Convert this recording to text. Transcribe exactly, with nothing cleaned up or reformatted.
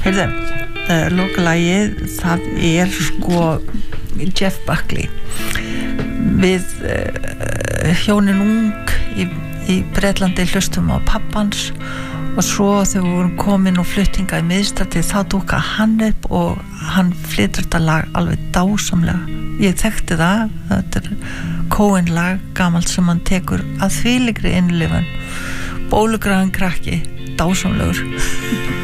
Heyrðu, uh, lokalagið, það er sko Jeff Buckley. Við uh, hjónin ung í, í Bretlandi hlustum á pappans og svo þegar við vorum komin og fluttinga í miðstræti þá dúka hann upp og hann flytur þetta lag alveg dásamlega. Ég þekkti það, þetta er Cohen lag, gamalt sem hann tekur að þvílíkri innlifun. Bólugrafinn krakki, dásamlegur.